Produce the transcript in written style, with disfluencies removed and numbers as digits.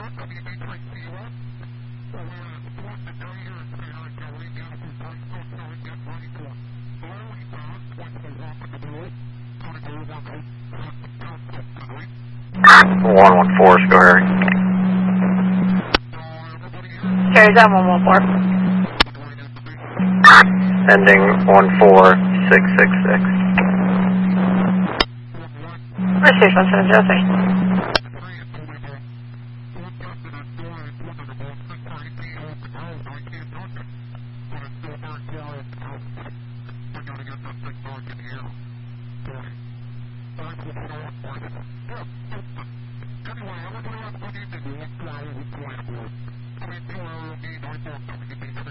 One 114, go Harry. Carries that 114. Ending 14666. Receive 1703.